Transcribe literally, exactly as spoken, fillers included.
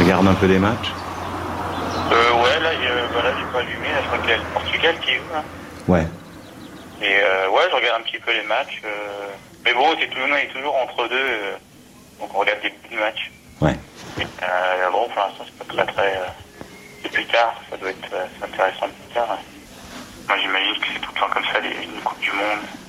regardes un peu des matchs? Euh, ouais, là, euh, bah, là j'ai pas allumé, là, je crois qu'il y a le Portugal qui joue, là. Ouais. Et euh, ouais, je regarde un petit peu les matchs. Euh... Mais bon, c'est toujours, on est toujours entre deux, euh... donc on regarde des petits matchs. Ouais. Et, euh, bon, pour l'instant, c'est pas très très... Euh... C'est plus tard, ça doit être euh, intéressant plus tard. Moi, j'imagine que c'est tout le temps comme ça, les, une Coupe du Monde.